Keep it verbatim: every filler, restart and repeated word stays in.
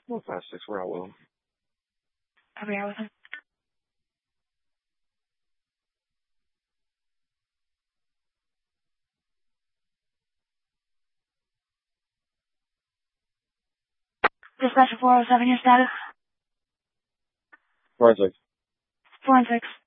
one five six, we're out with him. I'll be out with him. Dispatcher four oh seven, your status? Four and six. Four and six.